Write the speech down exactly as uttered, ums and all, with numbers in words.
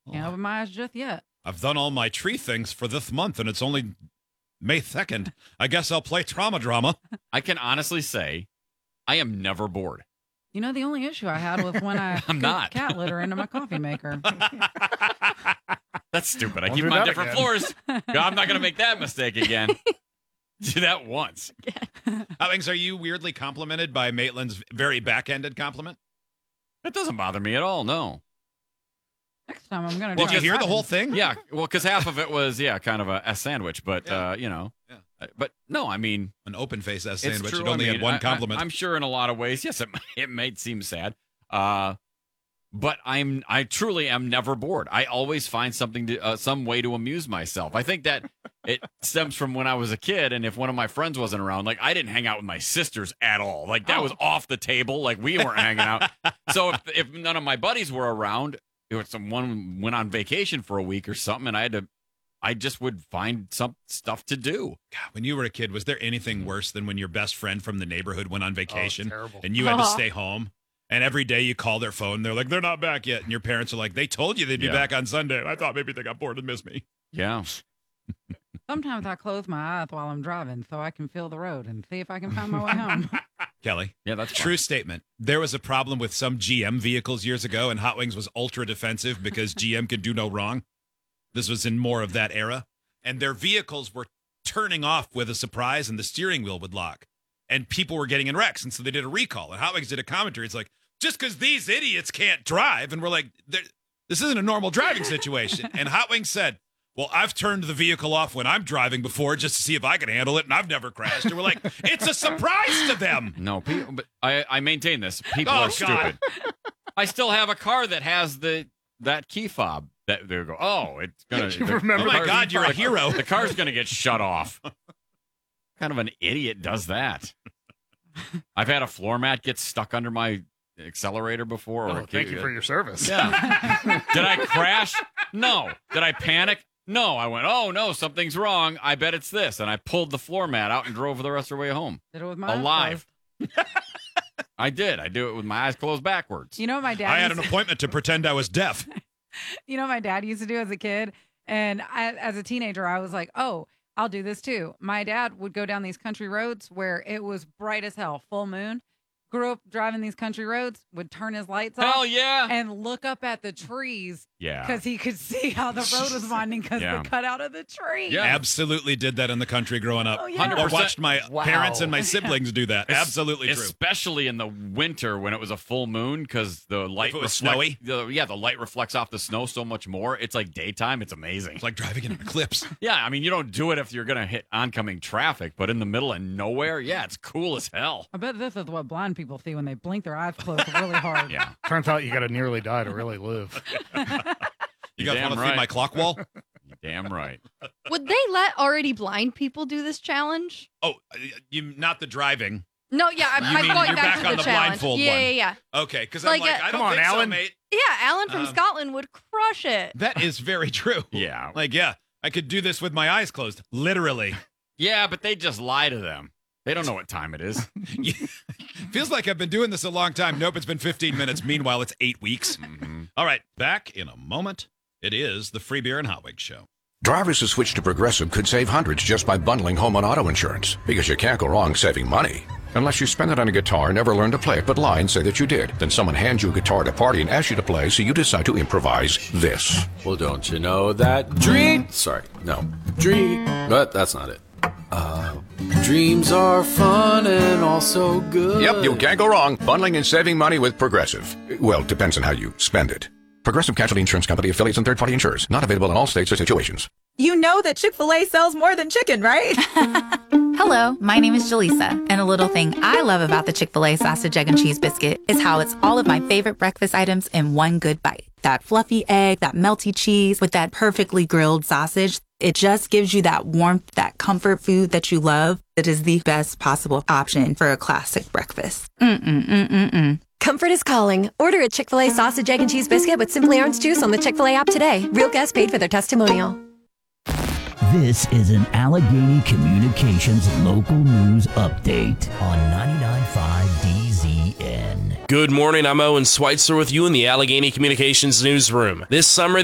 Can't open my eyes just yet. I've done all my tree things for this month, and it's only May second. I guess I'll play Trauma Drama. I can honestly say I am never bored. You know, the only issue I had was when I I'm scooped not. cat litter into my coffee maker. That's stupid. I Don't keep do them on that different again. floors. I'm not going to make that mistake again. Do that once. Howings, are you weirdly complimented by Maitland's very back-ended compliment? That doesn't bother me at all, no. Next time I'm going to Did you hear the whole thing? Yeah, well, because half of it was, yeah, kind of a, a sandwich, but, Yeah. uh, you know. Yeah. Uh, But, no, I mean, An open-faced it's sandwich. true. You'd only I mean, had one I- compliment. I, I'm sure in a lot of ways, yes, it, it may seem sad. Uh, but I'm, I truly am never bored. I always find something to, uh, some way to amuse myself. I think that it stems from when I was a kid, and if one of my friends wasn't around, like I didn't hang out with my sisters at all. Like that Oh. was off the table. Like we weren't hanging out. So if if none of my buddies were around, if someone went on vacation for a week or something, and I had to, I just would find some stuff to do. God, when you were a kid, was there anything worse than when your best friend from the neighborhood went on vacation terrible. and you had to Aw. stay home? And every day you call their phone, they're like, they're not back yet. And your parents are like, they told you they'd be Yeah. back on Sunday. I thought maybe they got bored and missed me. Yeah. Sometimes I close my eyes while I'm driving so I can feel the road and see if I can find my way home. Kelly, Yeah, that's fine. true statement. There was a problem with some G M vehicles years ago, and Hot Wings was ultra defensive because G M could do no wrong. This was in more of that era. And their vehicles were turning off with a surprise, and the steering wheel would lock. And people were getting in wrecks, and so they did a recall. And Hot Wings did a commentary. It's like, just because these idiots can't drive, and we're like, "There- this isn't a normal driving situation. And Hot Wings said, well, I've turned the vehicle off when I'm driving before just to see if I can handle it, and I've never crashed. And we're like, it's a surprise to them. No, people, but I, I maintain this. People Oh, are God. stupid. I still have a car that has the that key fob. That they go, oh, it's gonna. You the- remember the Oh, my car- God, you're a hero. The car's gonna get shut off. Kind of an idiot does that. I've had a floor mat get stuck under my accelerator before. Or Oh, a thank key- you for your service. Yeah. Did I crash? No. Did I panic? No. I went, oh no, something's wrong. I bet it's this, and I pulled the floor mat out and drove the rest of the way home. Did it with my eyes Alive. I did. I do it with my eyes closed backwards. closed. You know what my dad I had used an appointment to pretend I was deaf. you know what my dad used to do as a kid? And I, as a teenager, I was like, oh, I'll do this too. My dad would go down these country roads where it was bright as hell, full moon. Grew up driving these country roads, would turn his lights Hell off yeah. and look up at the trees Yeah. because he could see how the road was winding because Yeah. the cutout of the tree. Yeah. Absolutely did that in the country growing up. Oh, yeah. one hundred Or percent. watched my Wow. parents and my siblings do that. Es- Absolutely true. Especially in the winter when it was a full moon because the light it was reflect- the, yeah, the light reflects off the snow so much more. It's like daytime. It's amazing. It's like driving in an eclipse. Yeah, I mean, you don't do it if you're going to hit oncoming traffic, but in the middle of nowhere, yeah, it's cool as hell. I bet this is what blind people see when they blink their eyes closed really hard. Yeah. Turns out you got to nearly die to really live. You You're guys damn want to right. feed my clock wall? Damn right. Would they let already blind people do this challenge? Oh, you not the driving. No, yeah, I'm, You I'm mean going you're back, back to on the, the challenge. blindfold yeah, one. yeah, yeah, Okay, because Like I'm like, a- I don't Come on, think Alan. so, mate. yeah. Alan from Um, Scotland would crush it. That is very true. Yeah. Like, yeah, I could do this with my eyes closed, literally. Yeah, but they just lie to them. They don't know what time it is. Feels like I've been doing this a long time. Nope, it's been fifteen minutes. Meanwhile, it's eight weeks. Mhm. All right, back in a moment. It is the Free Beer and Hot Wings Show. Drivers who switch to Progressive could save hundreds just by bundling home and auto insurance, because you can't go wrong saving money. Unless you spend it on a guitar, never learn to play it, but lie and say that you did. Then someone hands you a guitar at a party and asks you to play, so you decide to improvise this. Well, don't you know that dream? Sorry, no. Dream. But that's not it. Uh, dreams are fun and also good. Yep, you can't go wrong bundling and saving money with Progressive. Well, depends on how you spend it. Progressive Casualty Insurance Company, affiliates, and third-party insurers. Not available in all states or situations. You know that Chick-fil-A sells more than chicken, right? Hello, my name is Jaleesa, and a little thing I love about the Chick-fil-A sausage, egg, and cheese biscuit is how it's all of my favorite breakfast items in one good bite. That fluffy egg, that melty cheese with that perfectly grilled sausage. It just gives you that warmth, that comfort food that you love. It is the best possible option for a classic breakfast. Mm-mm-mm-mm-mm. Comfort is calling. Order a Chick-fil-A sausage, egg, and cheese biscuit with Simply Orange Juice on the Chick-fil-A app today. Real guests paid for their testimonial. This is an Allegheny Communications local news update on ninety-nine point five D Z N. Good morning, I'm Owen Schweitzer with you in the Allegheny Communications newsroom. This summer,